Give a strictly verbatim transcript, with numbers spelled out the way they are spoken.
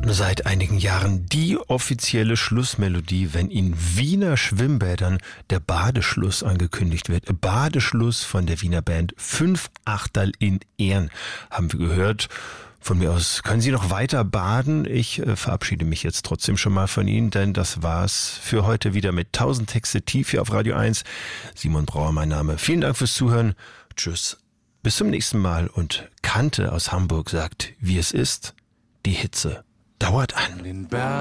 Seit einigen Jahren die offizielle Schlussmelodie, wenn in Wiener Schwimmbädern der Badeschluss angekündigt wird. Badeschluss von der Wiener Band Fünf Achterl in Ehren, haben wir gehört. Von mir aus können Sie noch weiter baden. Ich äh, verabschiede mich jetzt trotzdem schon mal von Ihnen, denn das war's für heute wieder mit tausend Texte tief hier auf Radio eins. Simon Brauer, mein Name. Vielen Dank fürs Zuhören. Tschüss. Bis zum nächsten Mal. Und Kante aus Hamburg sagt, wie es ist, die Hitze dauert an.